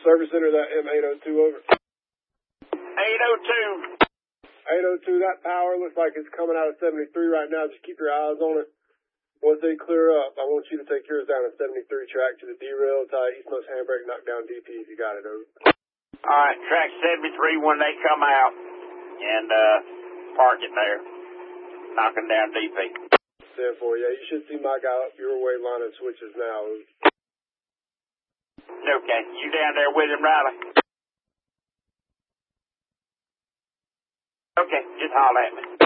Service center, that M802 over. 802. 802, that power looks like it's coming out of 73 right now. Just keep your eyes on it. Once they clear up, I want you to take yours down to 73 track to the derail, tie eastmost handbrake, knock down DP if you got it, over. All right, track 73 when they come out and park it there, knocking down DP. 10-4, yeah, you should see my guy up your way lining switches now. Okay, you down there with him, Riley? Okay, just holler at me.